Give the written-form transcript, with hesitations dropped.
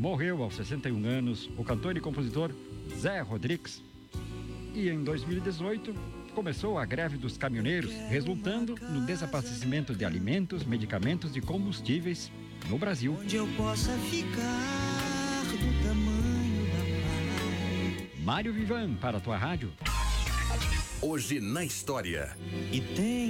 Morreu aos 61 anos o cantor e compositor Zé Rodrigues. E em 2018 começou a greve dos caminhoneiros, resultando no desabastecimento de alimentos, medicamentos e combustíveis no Brasil. Onde eu possa ficar do tamanho da paz. Mário Vivan para a tua rádio. Hoje na história. E tem